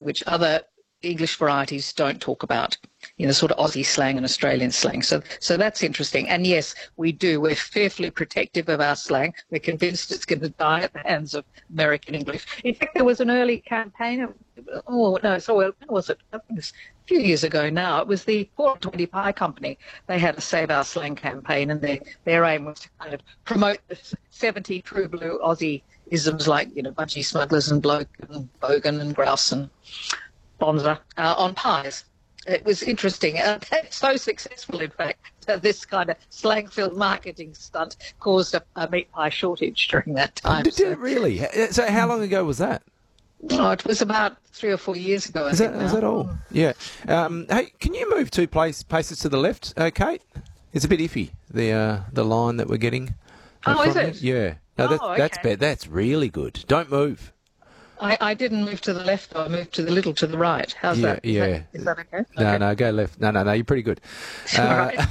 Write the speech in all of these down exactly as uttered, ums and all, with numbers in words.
which other English varieties don't talk about, you know, sort of Aussie slang and Australian slang. So so that's interesting. And yes, we do. We're fearfully protective of our slang. We're convinced it's going to die at the hands of American English. In fact, there was an early campaign of, oh, no, so when was it? I think it was a few years ago now. It was the four twenty Pie Company. They had a Save Our Slang campaign, and their, their aim was to kind of promote the seventy true blue Aussie isms like, you know, budgie smugglers and bloke and bogan and grouse and bonza uh, on pies. It was interesting. Uh, so successful, in fact, that this kind of slang-filled marketing stunt caused a, a meat pie shortage during that time. Did so. it really? So how long ago was that? Oh, it was about three or four years ago. I Is think that, now. is that all? Yeah. Um, hey, can you move two place, places to the left, uh, Kate? It's a bit iffy, the uh, the line that we're getting. uh, Oh, is from it? you. Yeah. No, that, Oh, that's okay. bad. That's really good. Don't move. I, I didn't move to the left, though. I moved to the little to the right. How's Yeah, that? Is yeah. That, is that okay? No, okay. no, go left. No, no, no, you're pretty good. All Uh, right.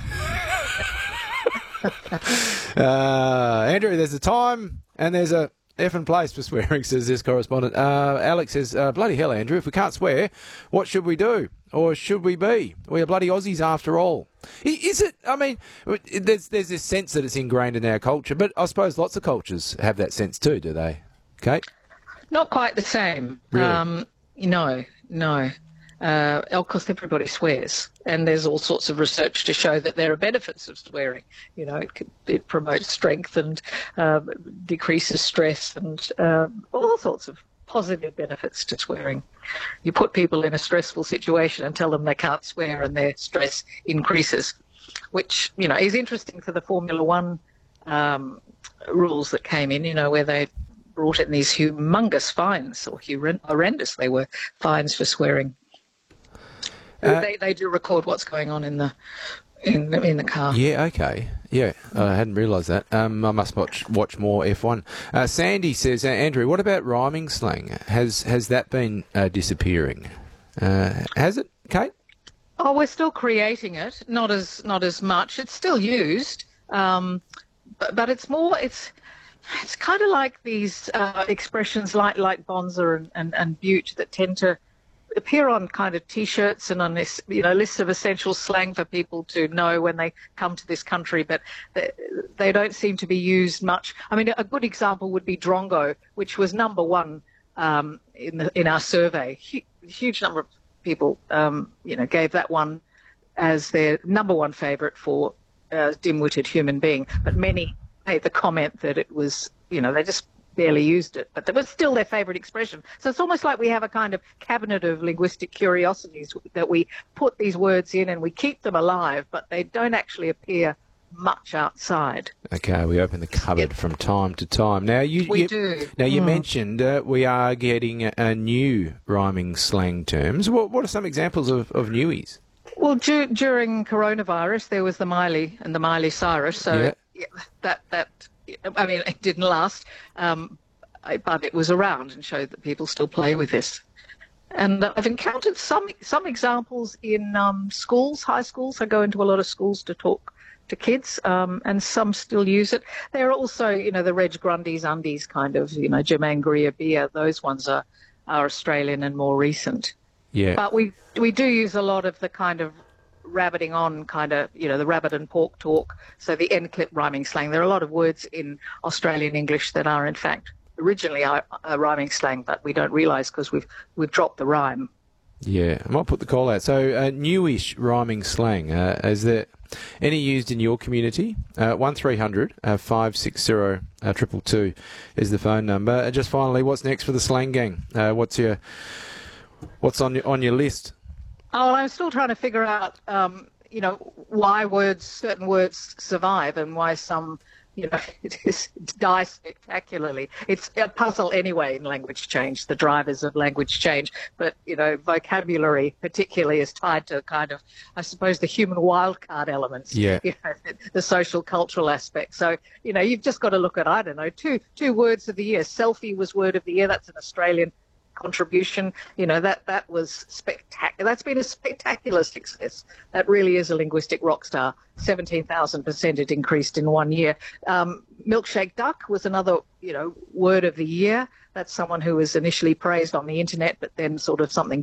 uh, Andrew, there's a time and there's a effing place for swearing, says this correspondent. Uh, Alex says, uh, bloody hell, Andrew, if we can't swear, what should we do? Or should we be? We are bloody Aussies after all. I- Is it? I mean, there's there's this sense that it's ingrained in our culture, but I suppose lots of cultures have that sense too, do they? Kate? Not quite the same. Really? Um, no, no. Uh, of course, everybody swears, and there's all sorts of research to show that there are benefits of swearing. You know, it, could, it promotes strength and um, decreases stress, and um, all sorts of positive benefits to swearing. You put people in a stressful situation and tell them they can't swear, and their stress increases, which, you know, is interesting for the Formula One um, rules that came in. You know, where they brought in these humongous fines, or horrendous they were, fines for swearing. Uh, they they do record what's going on in the in the, in the car. Yeah, okay. Yeah, I hadn't realised that. Um, I must watch watch more F one. Uh, Sandy says, uh, Andrew, what about rhyming slang? Has has that been uh, disappearing? Uh, has it, Kate? Oh, we're still creating it, not as not as much. It's still used, um, but but it's more it's. It's kind of like these uh, expressions like like bonza and, and, and butte that tend to appear on kind of T-shirts and on this, you know, lists of essential slang for people to know when they come to this country, but they, they don't seem to be used much. I mean, a good example would be drongo, which was number one um, in the, in our survey. Huge, huge number of people, um, you know, gave that one as their number one favourite for uh, dim-witted human being, but many made the comment that it was, you know, they just barely used it, but that was still their favourite expression. So it's almost like we have a kind of cabinet of linguistic curiosities that we put these words in and we keep them alive, but they don't actually appear much outside. Okay, we open the cupboard Yep. from time to time. Now you, We you do. Now you Mm. mentioned uh, we are getting a, a new rhyming slang terms. What what are some examples of, of newies? Well, du- during coronavirus, there was the Miley and the Miley Cyrus. So Yeah. yeah, that that I mean, it didn't last, um, but it was around and showed that people still play with this. And I've encountered some some examples in um, schools, high schools. I go into a lot of schools to talk to kids, um, and some still use it. There are also, you know, the Reg Grundy's undies kind of, you know, Jermaine Greer beer. Those ones are, are Australian and more recent. Yeah. But we we do use a lot of the kind of rabbiting on kind of, you know, the rabbit and pork talk. So the end clip rhyming slang. There are a lot of words in Australian English that are in fact originally a, a rhyming slang, but we don't realise because we've we've dropped the rhyme. Yeah, I might put the call out. So, uh, newish rhyming slang. Uh, is there any used in your community? Uh, one three hundred five six zero triple two is the phone number. And just finally, what's next for the slang gang? Uh, what's your what's on your on your list? Oh, I'm still trying to figure out, um, you know, why words, certain words survive and why some, you know, die spectacularly. It's a puzzle anyway in language change, the drivers of language change. But, you know, vocabulary particularly is tied to kind of, I suppose, the human wildcard elements, Yeah. you know, the social cultural aspect. So, you know, you've just got to look at, I don't know, two two words of the year. Selfie was word of the year. That's an Australian contribution. You know, that that was spectacular. That's been a spectacular success. That really is a linguistic rock star. seventeen thousand percent it increased in one year. Um, milkshake duck was another, you know, word of the year. That's someone who was initially praised on the internet, but then sort of something